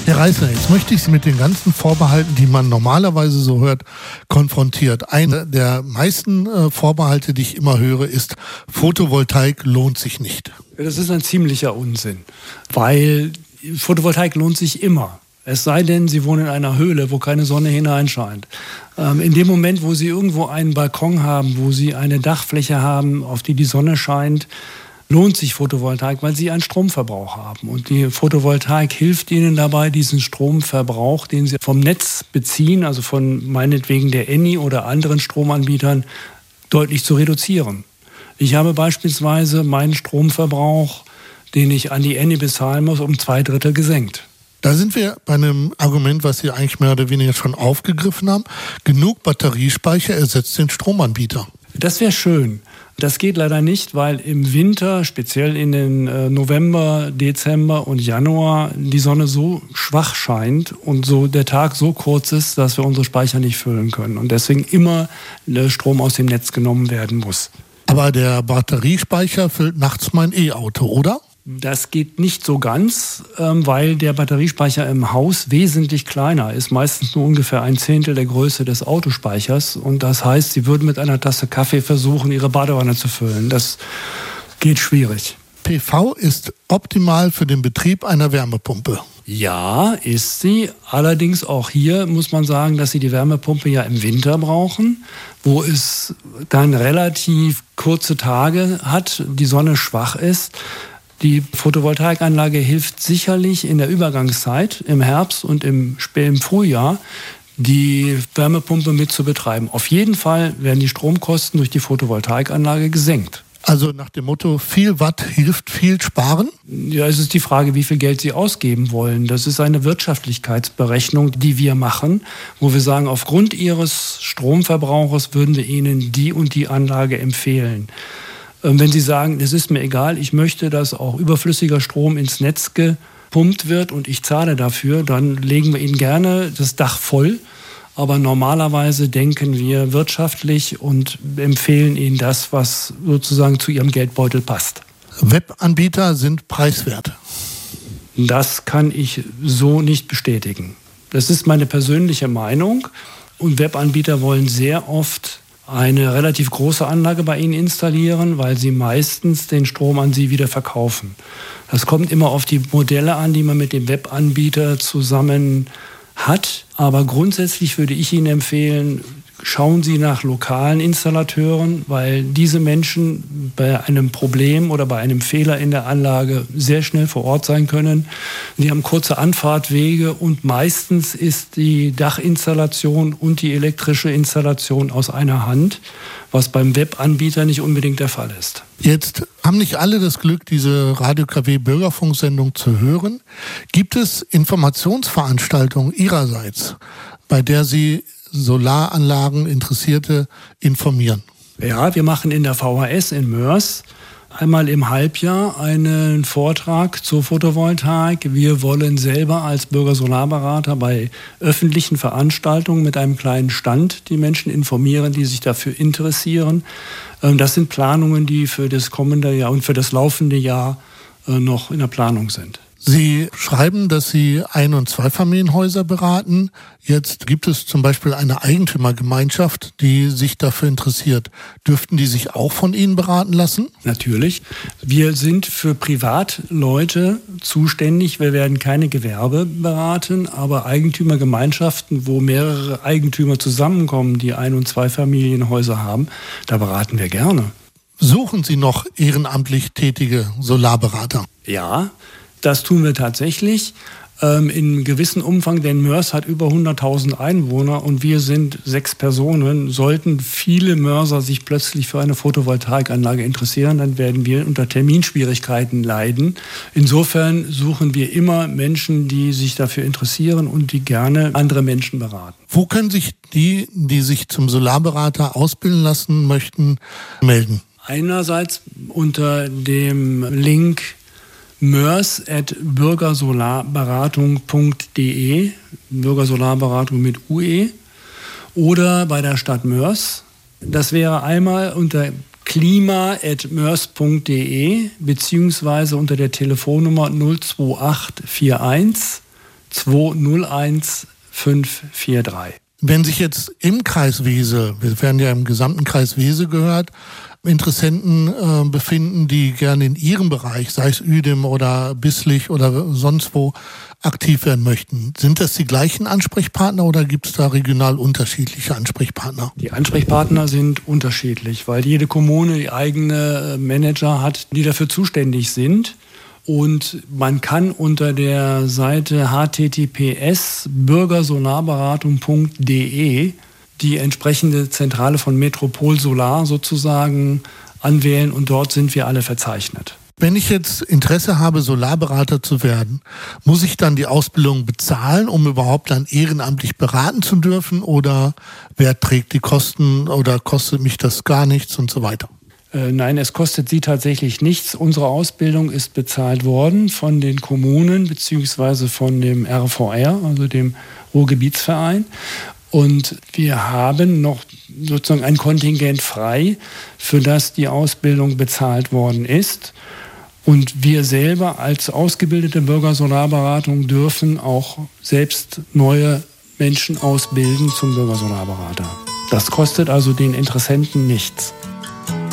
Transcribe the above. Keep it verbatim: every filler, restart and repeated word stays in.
Herr Reißler, jetzt möchte ich Sie mit den ganzen Vorbehalten, die man normalerweise so hört, konfrontiert. Eine der meisten äh, Vorbehalte, die ich immer höre, ist, Photovoltaik lohnt sich nicht. Das ist ein ziemlicher Unsinn, weil Photovoltaik lohnt sich immer. Es sei denn, Sie wohnen in einer Höhle, wo keine Sonne hineinscheint. Ähm, in dem Moment, wo Sie irgendwo einen Balkon haben, wo Sie eine Dachfläche haben, auf die die Sonne scheint, lohnt sich Photovoltaik, weil Sie einen Stromverbrauch haben. Und die Photovoltaik hilft Ihnen dabei, diesen Stromverbrauch, den Sie vom Netz beziehen, also von meinetwegen der Eni oder anderen Stromanbietern, deutlich zu reduzieren. Ich habe beispielsweise meinen Stromverbrauch, den ich an die Eni bezahlen muss, um zwei Drittel gesenkt. Da sind wir bei einem Argument, was Sie eigentlich mehr oder weniger schon aufgegriffen haben. Genug Batteriespeicher ersetzt den Stromanbieter. Das wäre schön. Das geht leider nicht, weil im Winter, speziell in den äh, November, Dezember und Januar, die Sonne so schwach scheint und so der Tag so kurz ist, dass wir unsere Speicher nicht füllen können. Und deswegen immer äh, Strom aus dem Netz genommen werden muss. Aber der Batteriespeicher füllt nachts mein E-Auto, oder? Das geht nicht so ganz, ähm, weil der Batteriespeicher im Haus wesentlich kleiner ist, meistens nur ungefähr ein Zehntel der Größe des Autospeichers. Und das heißt, Sie würden mit einer Tasse Kaffee versuchen, Ihre Badewanne zu füllen. Das geht schwierig. P V ist optimal für den Betrieb einer Wärmepumpe. Ja, ist sie. Allerdings auch hier muss man sagen, dass Sie die Wärmepumpe ja im Winter brauchen, wo es dann relativ kurze Tage hat, die Sonne schwach ist. Die Photovoltaikanlage hilft sicherlich in der Übergangszeit im Herbst und im, im Frühjahr, die Wärmepumpe mit zu betreiben. Auf jeden Fall werden die Stromkosten durch die Photovoltaikanlage gesenkt. Also nach dem Motto, viel Watt hilft viel sparen? Ja, es ist die Frage, wie viel Geld Sie ausgeben wollen. Das ist eine Wirtschaftlichkeitsberechnung, die wir machen, wo wir sagen, aufgrund Ihres Stromverbrauchs würden wir Ihnen die und die Anlage empfehlen. Wenn Sie sagen, es ist mir egal, ich möchte, dass auch überflüssiger Strom ins Netz gepumpt wird und ich zahle dafür, dann legen wir Ihnen gerne das Dach voll. Aber normalerweise denken wir wirtschaftlich und empfehlen Ihnen das, was sozusagen zu Ihrem Geldbeutel passt. Webanbieter sind preiswert. Das kann ich so nicht bestätigen. Das ist meine persönliche Meinung. Und Webanbieter wollen sehr oft eine relativ große Anlage bei Ihnen installieren, weil sie meistens den Strom an Sie wieder verkaufen. Das kommt immer auf die Modelle an, die man mit dem Webanbieter zusammen hat. Aber grundsätzlich würde ich Ihnen empfehlen, schauen Sie nach lokalen Installateuren, weil diese Menschen bei einem Problem oder bei einem Fehler in der Anlage sehr schnell vor Ort sein können. Die haben kurze Anfahrtwege und meistens ist die Dachinstallation und die elektrische Installation aus einer Hand, was beim Webanbieter nicht unbedingt der Fall ist. Jetzt haben nicht alle das Glück, diese Radio K W Bürgerfunksendung zu hören. Gibt es Informationsveranstaltungen Ihrerseits, bei der Sie Solaranlagen Interessierte informieren? Ja, wir machen in der V H S in Moers einmal im Halbjahr einen Vortrag zur Photovoltaik. Wir wollen selber als Bürgersolarberater bei öffentlichen Veranstaltungen mit einem kleinen Stand die Menschen informieren, die sich dafür interessieren. Das sind Planungen, die für das kommende Jahr und für das laufende Jahr noch in der Planung sind. Sie schreiben, dass Sie Ein- und Zweifamilienhäuser beraten. Jetzt gibt es zum Beispiel eine Eigentümergemeinschaft, die sich dafür interessiert. Dürften die sich auch von Ihnen beraten lassen? Natürlich. Wir sind für Privatleute zuständig. Wir werden keine Gewerbe beraten, aber Eigentümergemeinschaften, wo mehrere Eigentümer zusammenkommen, die Ein- und Zweifamilienhäuser haben, da beraten wir gerne. Suchen Sie noch ehrenamtlich tätige Solarberater? Ja, das tun wir tatsächlich ähm, in gewissem Umfang, denn Moers hat über hunderttausend Einwohner und wir sind sechs Personen. Sollten viele Moerser sich plötzlich für eine Photovoltaikanlage interessieren, dann werden wir unter Terminschwierigkeiten leiden. Insofern suchen wir immer Menschen, die sich dafür interessieren und die gerne andere Menschen beraten. Wo können sich die, die sich zum Solarberater ausbilden lassen möchten, melden? Einerseits unter dem Link moers at bürgersolarberatung punkt de, Bürgersolarberatung mit U E, oder bei der Stadt Moers. Das wäre einmal unter klima at moers punkt de beziehungsweise unter der Telefonnummer null zwei acht vier eins zwei null eins fünf vier drei. Wenn sich jetzt im Kreis Wesel, wir werden ja im gesamten Kreis Wesel gehört, Interessenten äh, befinden, die gerne in ihrem Bereich, sei es Uedem oder Bislich oder sonst wo, aktiv werden möchten. Sind das die gleichen Ansprechpartner oder gibt es da regional unterschiedliche Ansprechpartner? Die Ansprechpartner sind unterschiedlich, weil jede Kommune die eigene Manager hat, die dafür zuständig sind. Und man kann unter der Seite h t t p s punkt bürgersolarberatung punkt d e die entsprechende Zentrale von Metropol Solar sozusagen anwählen und dort sind wir alle verzeichnet. Wenn ich jetzt Interesse habe, Solarberater zu werden, muss ich dann die Ausbildung bezahlen, um überhaupt dann ehrenamtlich beraten zu dürfen? Oder wer trägt die Kosten oder kostet mich das gar nichts und so weiter? Äh, nein, es kostet Sie tatsächlich nichts. Unsere Ausbildung ist bezahlt worden von den Kommunen bzw. von dem R V R, also dem Ruhrgebietsverein. Und wir haben noch sozusagen ein Kontingent frei, für das die Ausbildung bezahlt worden ist. Und wir selber als ausgebildete Bürgersolarberatung dürfen auch selbst neue Menschen ausbilden zum Bürgersolarberater. Das kostet also den Interessenten nichts.